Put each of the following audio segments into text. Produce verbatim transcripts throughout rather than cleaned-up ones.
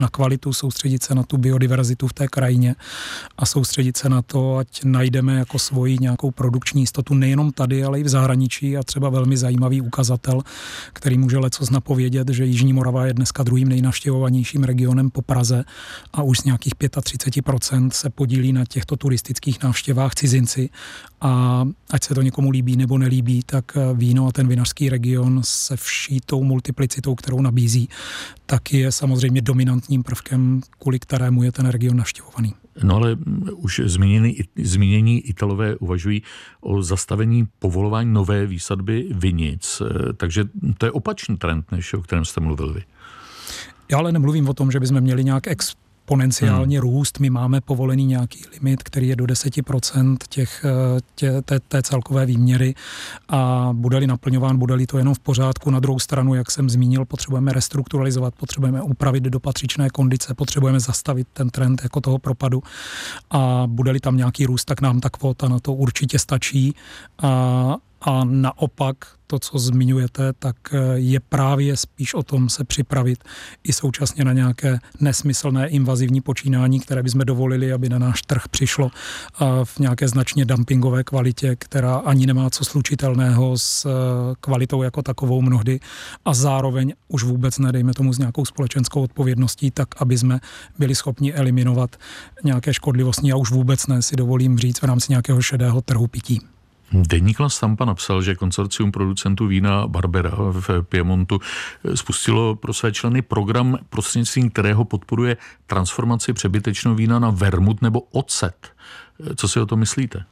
na kvalitu, soustředit se na tu biodiverzitu v té krajině a soustředit se na to, ať najdeme jako svoji nějakou produkční jistotu nejenom tady, ale i v zahraničí a třeba velmi zajímavý ukazatel, který může lecos napovědět, že Jižní Morava je dneska druhým nejnavštěvovanějším regionem po Praze a už z nějakých třicet pět procent se podílí na těchto turistických návštěvách cizinci a ať se to někomu líbí nebo nelíbí, tak víno a ten vinařský region se vší tou multiplicitou, kterou nabízí, tak je samozřejmě dominantním prvkem, kvůli kterému je ten region navštěvovaný. No ale už zmínění, zmínění Italové uvažují o zastavení povolování nové výsadby vinic, takže to je opačný trend, než o kterém jste mluvil vy. Já ale nemluvím o tom, že bychom měli nějak ex exponenciálně hmm. růst. My máme povolený nějaký limit, který je do deset procent těch, tě, té, té celkové výměry a bude-li naplňován, bude-li to jenom v pořádku. Na druhou stranu, jak jsem zmínil, potřebujeme restrukturalizovat, potřebujeme upravit do patřičné kondice, potřebujeme zastavit ten trend jako toho propadu a bude-li tam nějaký růst, tak nám ta kvóta na to určitě stačí a A naopak to, co zmiňujete, tak je právě spíš o tom se připravit i současně na nějaké nesmyslné invazivní počínání, které bychom dovolili, aby na náš trh přišlo v nějaké značně dumpingové kvalitě, která ani nemá co slučitelného s kvalitou jako takovou mnohdy a zároveň už vůbec nedejme tomu s nějakou společenskou odpovědností, tak aby jsme byli schopni eliminovat nějaké škodlivostní a už vůbec ne, si dovolím říct, v rámci nějakého šedého trhu pití. Deník La Stampa napsal, že konsorcium producentů vína Barbera v Piemontu spustilo pro své členy program, prostřednictvím kterého podporuje transformaci přebytečného vína na vermut nebo ocet. Co si o to myslíte?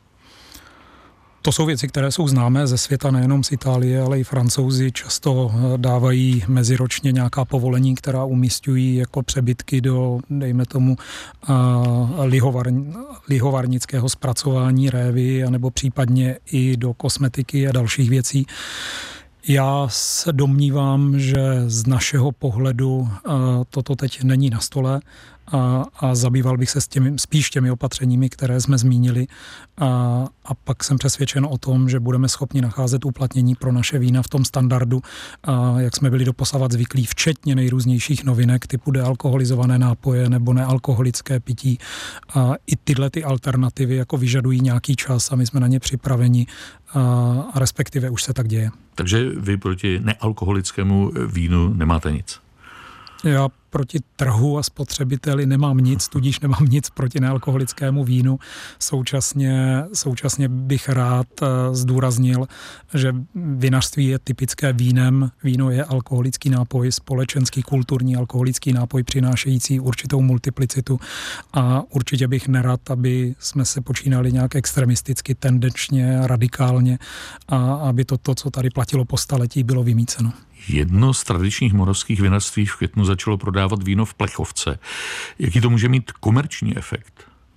To jsou věci, které jsou známé ze světa, nejenom z Itálie, ale i Francouzi často dávají meziročně nějaká povolení, která umísťují jako přebytky do, dejme tomu, lihovar, lihovarnického zpracování révy, anebo případně i do kosmetiky a dalších věcí. Já se domnívám, že z našeho pohledu toto teď není na stole a, a zabýval bych se s těmi, spíš těmi opatřeními, které jsme zmínili a, a pak jsem přesvědčen o tom, že budeme schopni nacházet uplatnění pro naše vína v tom standardu, a jak jsme byli doposavat zvyklí, včetně nejrůznějších novinek typu dealkoholizované nápoje nebo nealkoholické pití. A i tyhle ty alternativy jako vyžadují nějaký čas a my jsme na ně připraveni a, a respektive už se tak děje. Takže vy proti nealkoholickému vínu nemáte nic? Já proti trhu a spotřebiteli nemám nic, tudíž nemám nic proti nealkoholickému vínu. Současně, současně bych rád zdůraznil, že vinařství je typické vínem. Víno je alkoholický nápoj, společenský, kulturní alkoholický nápoj přinášející určitou multiplicitu a určitě bych nerad, aby jsme se počínali nějak extremisticky, tendenčně, radikálně a aby to, to, co tady platilo po staletí, bylo vymýceno. Jedno z tradičních moravských vinařství v květnu začalo prodávat víno v plechovce. Jaký to může mít komerční efekt?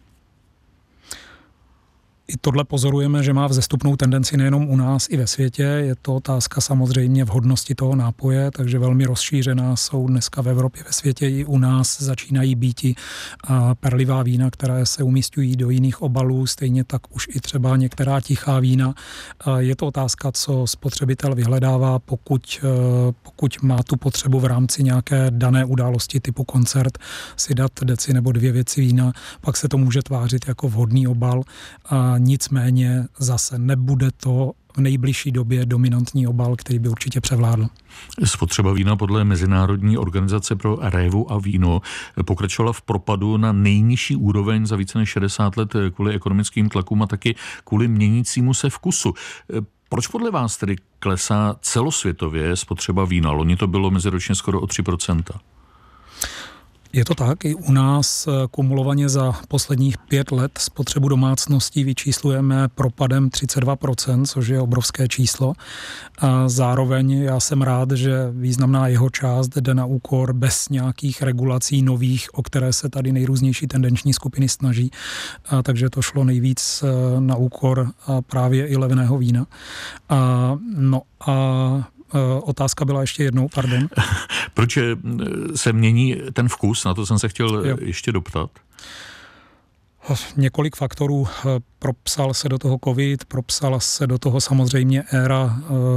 I tohle pozorujeme, že má vzestupnou tendenci nejenom u nás, i ve světě. Je to otázka samozřejmě vhodnosti toho nápoje, takže velmi rozšířená jsou dneska v Evropě, ve světě i u nás začínají býti a perlivá vína, které se umísťují do jiných obalů, stejně tak už i třeba některá tichá vína. Je to otázka, co spotřebitel vyhledává, pokud, pokud má tu potřebu v rámci nějaké dané události typu koncert si dát deci nebo dvě věci vína, pak se to může tvářit jako vhodný obal. A nicméně zase nebude to v nejbližší době dominantní obal, který by určitě převládl. Spotřeba vína podle Mezinárodní organizace pro révu a víno pokračovala v propadu na nejnižší úroveň za více než šedesát let kvůli ekonomickým tlakům a taky kvůli měnícímu se vkusu. Proč podle vás tedy klesá celosvětově spotřeba vína? Loni to bylo meziročně skoro o tři procenta. Je to tak, i u nás kumulovaně za posledních pět let spotřebu domácností vyčíslujeme propadem třicet dva procent, což je obrovské číslo. A zároveň já jsem rád, že významná jeho část jde na úkor bez nějakých regulací nových, o které se tady nejrůznější tendenční skupiny snaží. A takže to šlo nejvíc na úkor právě i levného vína. A, no a otázka byla ještě jednou, pardon. Proč se mění ten vkus? Na to jsem se chtěl jo. ještě doptat. Několik faktorů. propsal se do toho covid, propsala se do toho samozřejmě éra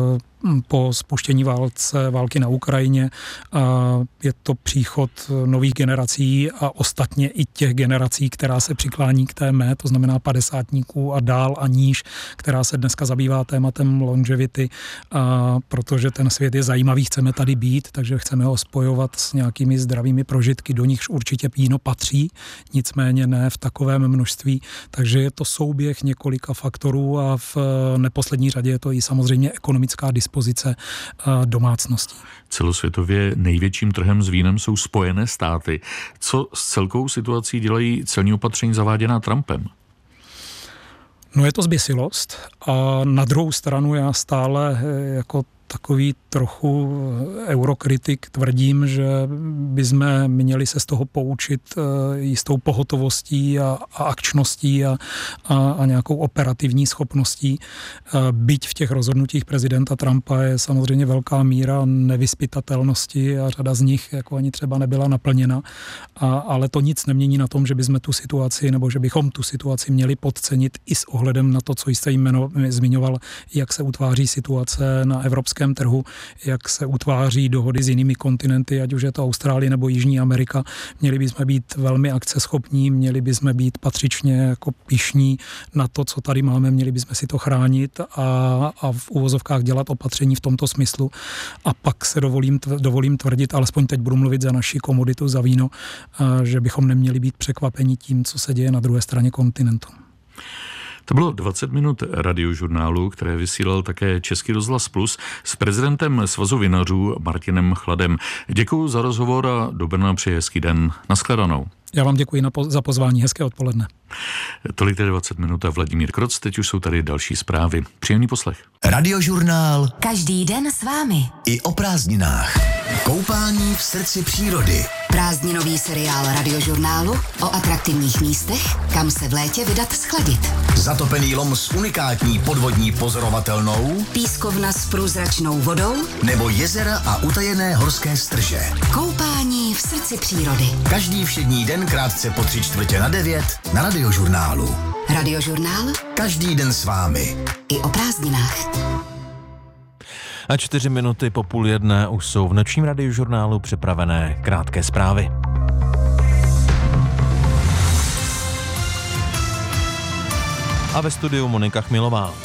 po spuštění válce, války na Ukrajině. A je to příchod nových generací a ostatně i těch generací, která se přiklání k té mé, to znamená padesátníků a dál a níž, která se dneska zabývá tématem longevity, a protože ten svět je zajímavý, chceme tady být, takže chceme ho spojovat s nějakými zdravými prožitky, do nichž určitě víno patří, nicméně ne v takovém množství, takže je to souběh několika faktorů a v neposlední řadě je to i samozřejmě ekonomická dispozice domácností. Celosvětově největším trhem s vínem jsou Spojené státy. Co s celkovou situací dělají celní opatření zaváděná Trumpem? No je to zběsilost a na druhou stranu já stále jako takový trochu eurokritik tvrdím, že bychom měli se z toho poučit jistou pohotovostí a, a akčností a, a, a nějakou operativní schopností. Byť v těch rozhodnutích prezidenta Trumpa je samozřejmě velká míra nevyzpytatelnosti a řada z nich jako ani třeba nebyla naplněna, a, ale to nic nemění na tom, že bychom tu situaci nebo že bychom tu situaci měli podcenit i s ohledem na to, co jste jméno zmiňoval, jak se utváří situace na evropském trhu, jak se utváří dohody s jinými kontinenty, ať už je to Austrálie nebo Jižní Amerika. Měli bychom být velmi akceschopní, měli bychom být patřičně jako pyšní na to, co tady máme, měli bychom si to chránit a, a v uvozovkách dělat opatření v tomto smyslu. A pak se dovolím, dovolím tvrdit, alespoň teď budu mluvit za naši komoditu, za víno, že bychom neměli být překvapeni tím, co se děje na druhé straně kontinentu. To bylo dvacet minut radiožurnálu, které vysílal také Český rozhlas Plus s prezidentem Svazu vinařů Martinem Chladem. Děkuji za rozhovor a do Brna přeji hezký den. Naschledanou. Já vám děkuji za pozvání. Hezké odpoledne. Tolik tedy dvacet minut a Vladimír Kroc. Teď už jsou tady další zprávy. Příjemný poslech. Radiožurnál. Každý den s vámi. I o prázdninách. Koupání v srdci přírody. Prázdninový seriál Radiožurnálu o atraktivních místech, kam se v létě vydat schladit. Zatopený lom s unikátní podvodní pozorovatelnou. Pískovna s průzračnou vodou. Nebo jezera a utajené horské strže. Koupání v srdci přírody. Každý všední den krátce po tři čtvrtě na devět na Radiožurnálu. Radiožurnál. Každý den s vámi. I o prázdninách. A čtyři minuty po půl jedné už jsou v nočním radiožurnálu připravené krátké zprávy. A ve studiu Monika Chmilová.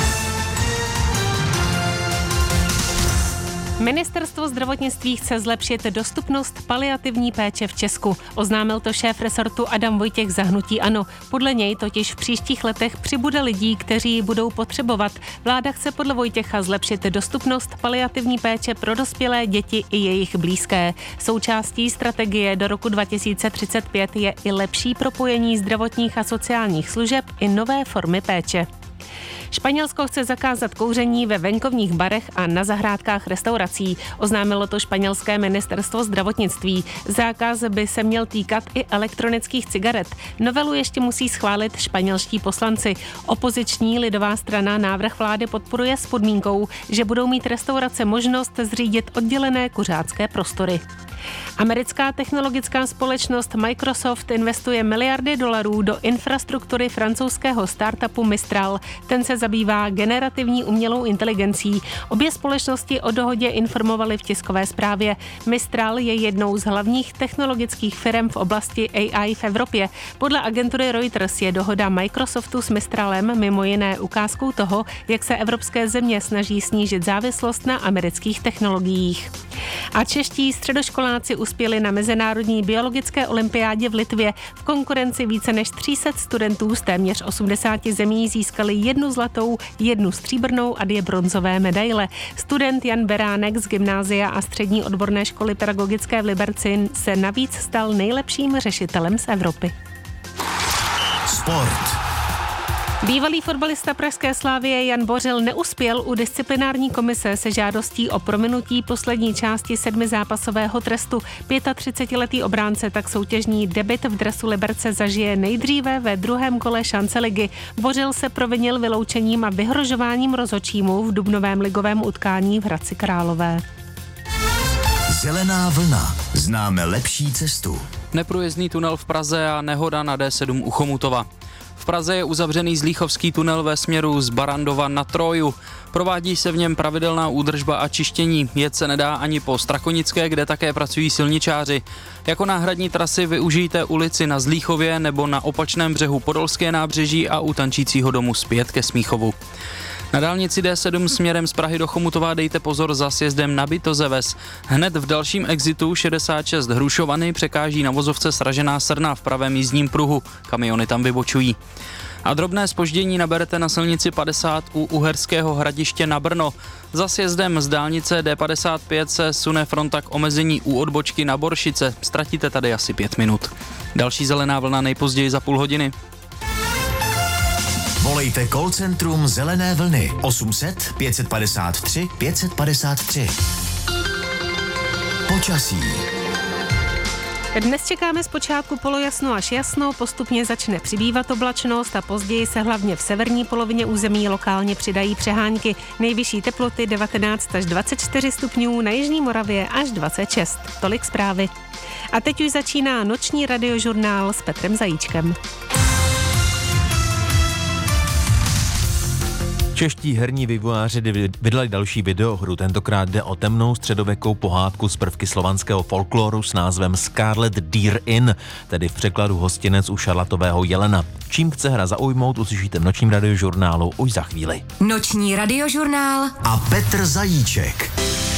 Ministerstvo zdravotnictví chce zlepšit dostupnost paliativní péče v Česku. Oznámil to šéf resortu Adam Vojtěch za hnutí ANO. Podle něj totiž v příštích letech přibude lidí, kteří ji budou potřebovat. Vláda chce podle Vojtěcha zlepšit dostupnost paliativní péče pro dospělé, děti i jejich blízké. Součástí strategie do roku dva tisíce třicet pět je i lepší propojení zdravotních a sociálních služeb i nové formy péče. Španělsko chce zakázat kouření ve venkovních barech a na zahrádkách restaurací. Oznámilo to španělské ministerstvo zdravotnictví. Zákaz by se měl týkat i elektronických cigaret. Novelu ještě musí schválit španělští poslanci. Opoziční lidová strana návrh vlády podporuje s podmínkou, že budou mít restaurace možnost zřídit oddělené kuřácké prostory. Americká technologická společnost Microsoft investuje miliardy dolarů do infrastruktury francouzského startupu Mistral. Ten se zabývá generativní umělou inteligencí. Obě společnosti o dohodě informovaly v tiskové zprávě. Mistral je jednou z hlavních technologických firm v oblasti A I v Evropě. Podle agentury Reuters je dohoda Microsoftu s Mistralem mimo jiné ukázkou toho, jak se evropské země snaží snížit závislost na amerických technologiích. A čeští středoškoláci uspěli na Mezinárodní biologické olympiádě v Litvě. V konkurenci více než tři sta studentů z téměř osmdesáti zemí získali jednu zlatou, jednu stříbrnou a dvě bronzové medaile. Student Jan Beránek z gymnázia a střední odborné školy pedagogické v Liberci se navíc stal nejlepším řešitelem z Evropy. Sport. Bývalý fotbalista pražské Slavie Jan Bořil neuspěl u disciplinární komise se žádostí o prominutí poslední části sedmizápasového trestu. třicetiletý obránce tak soutěžní debut v dresu Liberce zažije nejdříve ve druhém kole šance ligy. Bořil se provinil vyloučením a vyhrožováním rozhodčímu v dubnovém ligovém utkání v Hradci Králové. Zelená vlna. Známe lepší cestu. Neprůjezdný tunel v Praze a nehoda na D sedm u Chomutova. V Praze je uzavřený Zlíchovský tunel ve směru z Barandova na Troju. Provádí se v něm pravidelná údržba a čištění. Jet se nedá ani po Strakonické, kde také pracují silničáři. Jako náhradní trasy využijte ulici na Zlíchově nebo na opačném břehu Podolské nábřeží a u Tančícího domu zpět ke Smíchovu. Na dálnici D sedm směrem z Prahy do Chomutova dejte pozor za sjezdem na Bytozeves. Hned v dalším exitu šedesát šest Hrušovany překáží na vozovce sražená srna v pravém jízdním pruhu. Kamiony tam vybočují. A drobné zpoždění naberete na silnici padesát u Uherského Hradiště na Brno. Za sjezdem z dálnice D padesát pět se sune fronta k omezení u odbočky na Boršice. Ztratíte tady asi pět minut. Další zelená vlna nejpozději za půl hodiny. Volejte call centrum Zelené vlny osm set pět padesát tři pět padesát tři. Počasí. Dnes čekáme zpočátku polojasno až jasno, postupně začne přibývat oblačnost a později se hlavně v severní polovině území lokálně přidají přehánky. Nejvyšší teploty devatenáct až dvacet čtyři stupňů, na jižní Moravě až dvacet šest. Tolik zprávy. A teď už začíná noční radiožurnál s Petrem Zajíčkem. Čeští herní vývojáři vydali další videohru. Tentokrát jde o temnou středověkou pohádku z prvky slovanského folkloru s názvem Scarlet Deer Inn, tedy v překladu hostinec u šarlatového jelena. Čím chce hra zaujmout, uslyšíte v nočním radiožurnálu už za chvíli. Noční radiožurnál a Petr Zajíček.